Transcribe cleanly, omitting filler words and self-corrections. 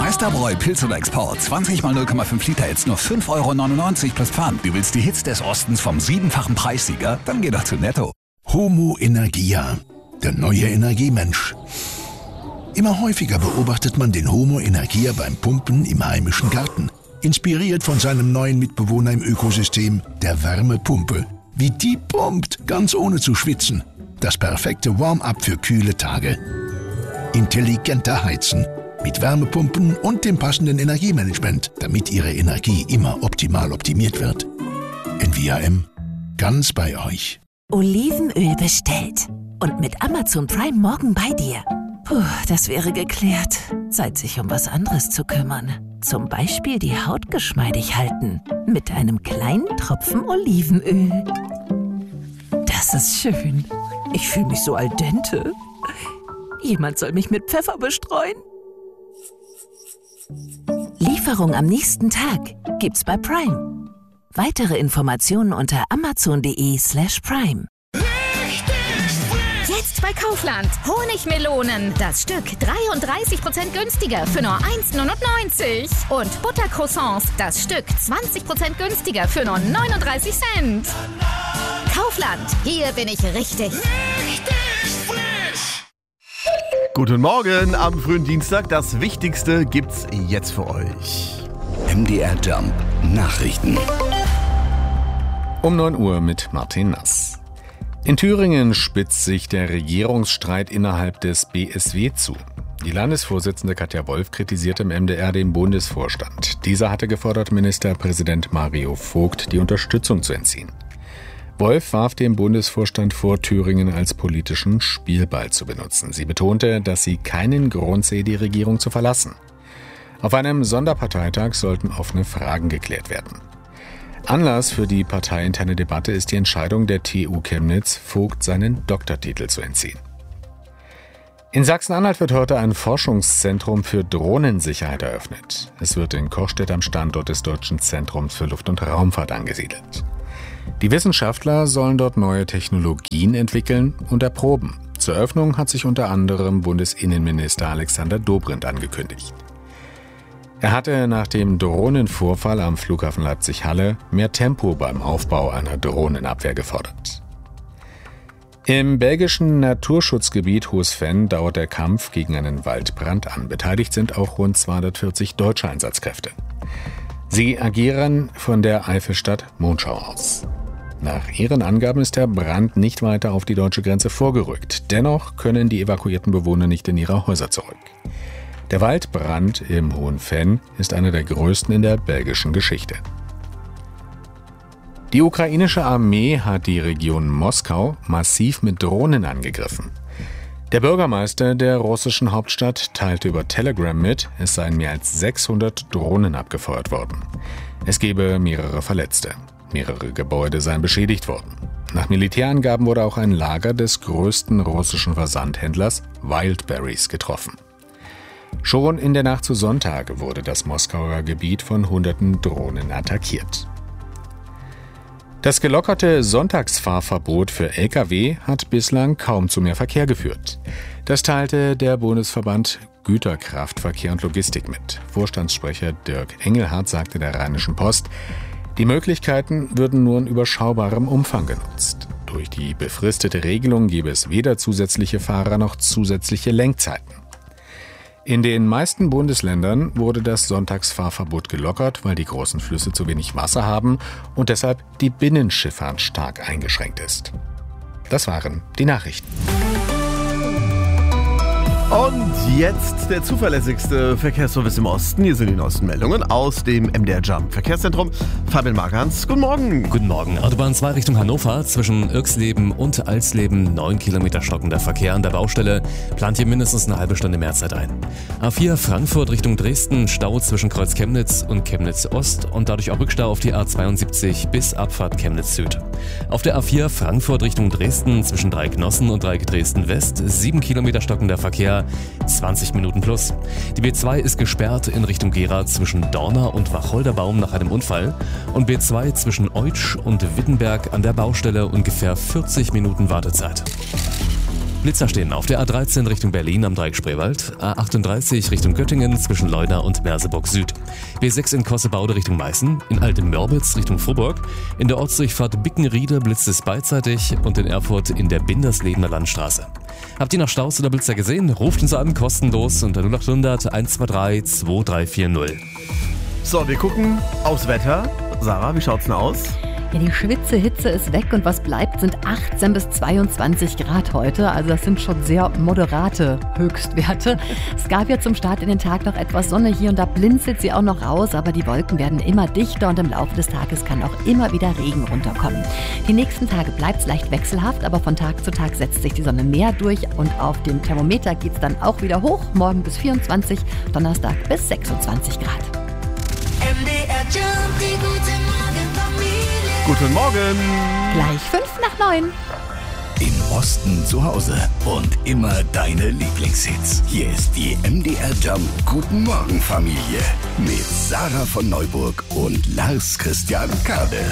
Westerbreu Pilz oder Export. 20 mal 0,5 Liter, jetzt nur 5,99 € plus Pfand. Du willst die Hits des Ostens vom 7-fachen Preissieger? Dann geh doch zu Netto. Homo Energia, der neue Energiemensch. Immer häufiger beobachtet man den Homo Energia beim Pumpen im heimischen Garten. Inspiriert von seinem neuen Mitbewohner im Ökosystem, der Wärmepumpe. Wie die pumpt, ganz ohne zu schwitzen. Das perfekte Warm-up für kühle Tage. Intelligenter Heizen. Mit Wärmepumpen und dem passenden Energiemanagement, damit Ihre Energie immer optimal optimiert wird. NVIM, ganz bei euch. Olivenöl bestellt. Und mit Amazon Prime morgen bei dir. Puh, das wäre geklärt. Zeit, sich um was anderes zu kümmern. Zum Beispiel die Haut geschmeidig halten. Mit einem kleinen Tropfen Olivenöl. Das ist schön. Ich fühle mich so al dente. Jemand soll mich mit Pfeffer bestreuen. Lieferung am nächsten Tag gibt's bei Prime. Weitere Informationen unter amazon.de/prime. Jetzt bei Kaufland. Honigmelonen. Das Stück 33% günstiger für nur 1,99 €. Und Buttercroissants. Das Stück 20% günstiger für nur 39 Cent. Kaufland. Hier bin ich richtig. Guten Morgen am frühen Dienstag. Das Wichtigste gibt's jetzt für euch. MDR Jump Nachrichten. Um 9 Uhr mit Martin Nass. In Thüringen spitzt sich der Regierungsstreit innerhalb des BSW zu. Die Landesvorsitzende Katja Wolf kritisierte im MDR den Bundesvorstand. Dieser hatte gefordert, Ministerpräsident Mario Vogt die Unterstützung zu entziehen. Wolf warf dem Bundesvorstand vor, Thüringen als politischen Spielball zu benutzen. Sie betonte, dass sie keinen Grund sehe, die Regierung zu verlassen. Auf einem Sonderparteitag sollten offene Fragen geklärt werden. Anlass für die parteiinterne Debatte ist die Entscheidung der TU Chemnitz, Vogt seinen Doktortitel zu entziehen. In Sachsen-Anhalt wird heute ein Forschungszentrum für Drohnensicherheit eröffnet. Es wird in Kochstedt am Standort des Deutschen Zentrums für Luft- und Raumfahrt angesiedelt. Die Wissenschaftler sollen dort neue Technologien entwickeln und erproben. Zur Eröffnung hat sich unter anderem Bundesinnenminister Alexander Dobrindt angekündigt. Er hatte nach dem Drohnenvorfall am Flughafen Leipzig-Halle mehr Tempo beim Aufbau einer Drohnenabwehr gefordert. Im belgischen Naturschutzgebiet Hohes-Venn dauert der Kampf gegen einen Waldbrand an. Beteiligt sind auch rund 240 deutsche Einsatzkräfte. Sie agieren von der Eifelstadt Monschau aus. Nach ihren Angaben ist der Brand nicht weiter auf die deutsche Grenze vorgerückt. Dennoch können die evakuierten Bewohner nicht in ihre Häuser zurück. Der Waldbrand im Hohen-Venn ist einer der größten in der belgischen Geschichte. Die ukrainische Armee hat die Region Moskau massiv mit Drohnen angegriffen. Der Bürgermeister der russischen Hauptstadt teilte über Telegram mit, es seien mehr als 600 Drohnen abgefeuert worden. Es gebe mehrere Verletzte. Mehrere Gebäude seien beschädigt worden. Nach Militärangaben wurde auch ein Lager des größten russischen Versandhändlers Wildberries getroffen. Schon in der Nacht zu Sonntag wurde das Moskauer Gebiet von hunderten Drohnen attackiert. Das gelockerte Sonntagsfahrverbot für Lkw hat bislang kaum zu mehr Verkehr geführt. Das teilte der Bundesverband Güterkraftverkehr und Logistik mit. Vorstandssprecher Dirk Engelhardt sagte der Rheinischen Post, die Möglichkeiten würden nur in überschaubarem Umfang genutzt. Durch die befristete Regelung gäbe es weder zusätzliche Fahrer noch zusätzliche Lenkzeiten. In den meisten Bundesländern wurde das Sonntagsfahrverbot gelockert, weil die großen Flüsse zu wenig Wasser haben und deshalb die Binnenschifffahrt stark eingeschränkt ist. Das waren die Nachrichten. Und jetzt der zuverlässigste Verkehrsservice im Osten. Hier sind die neuesten Meldungen aus dem MDR Jump Verkehrszentrum. Fabian Margans, guten Morgen. Guten Morgen. Autobahn 2 Richtung Hannover zwischen Irxleben und Alsleben 9 Kilometer stockender Verkehr an der Baustelle. Plant hier mindestens eine halbe Stunde Mehrzeit ein. A4 Frankfurt Richtung Dresden, Stau zwischen Kreuz Chemnitz und Chemnitz Ost und dadurch auch Rückstau auf die A72 bis Abfahrt Chemnitz Süd. Auf der A4 Frankfurt Richtung Dresden zwischen Dreiecknossen und Dreieck Dresden West 7 Kilometer stockender Verkehr, 20 Minuten plus. Die B2 ist gesperrt in Richtung Gera zwischen Dorna und Wacholderbaum nach einem Unfall und B2 zwischen Eutsch und Wittenberg an der Baustelle ungefähr 40 Minuten Wartezeit. Blitzer stehen auf der A13 Richtung Berlin am Dreieck Spreewald, A38 Richtung Göttingen zwischen Leuna und Merseburg Süd, B6 in Kossebaude Richtung Meißen, in Altenmörbitz Richtung Froburg, in der Ortsdurchfahrt Bickenriede blitzt es beidseitig und in Erfurt in der Binderslebener Landstraße. Habt ihr noch Staus oder Blitzer gesehen? Ruft uns an, kostenlos unter 0800 123 2340. So, wir gucken aufs Wetter. Sarah, wie schaut's denn aus? Ja, die Schwitze-Hitze ist weg und was bleibt, sind 18 bis 22 Grad heute. Also das sind schon sehr moderate Höchstwerte. Es gab ja zum Start in den Tag noch etwas Sonne. Hier und da blinzelt sie auch noch raus, aber die Wolken werden immer dichter und im Laufe des Tages kann auch immer wieder Regen runterkommen. Die nächsten Tage bleibt es leicht wechselhaft, aber von Tag zu Tag setzt sich die Sonne mehr durch und auf dem Thermometer geht es dann auch wieder hoch. Morgen bis 24, Donnerstag bis 26 Grad. MDR Jump, die gute Morgenfamilie. Guten Morgen. Gleich 5 nach 9. Im Osten zu Hause und immer deine Lieblingshits. Hier ist die MDR Jump Guten Morgen Familie mit Sarah von Neuburg und Lars Christian Kade.